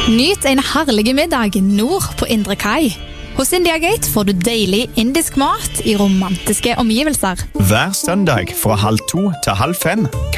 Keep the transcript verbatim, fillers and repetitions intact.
Nyt en herlig middag nord på Indre Kai. Hos India Gate får du deilig indisk mat i romantiske omgivelser. Hver søndag fra halv to til halv fem.